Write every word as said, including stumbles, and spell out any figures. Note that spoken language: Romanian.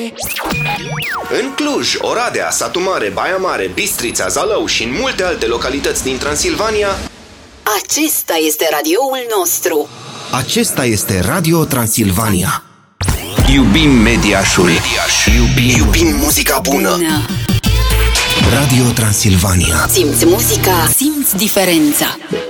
În Cluj, Oradea, Satu Mare, Baia Mare, Bistrița, Zalău și în multe alte localități din Transilvania, acesta este radioul nostru. Acesta este Radio Transilvania. Iubim Mediașul. Mediaș. Iubim, Iubim muzica bună. bună. Radio Transilvania. Simți muzica, simți diferența.